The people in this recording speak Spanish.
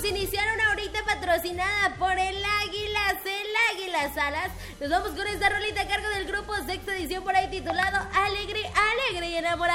vamos a iniciar una horita patrocinada por el Águila Salas. Nos vamos con esta rolita a cargo del grupo Sexta Edición, por ahí titulado Alegre y Enamorado.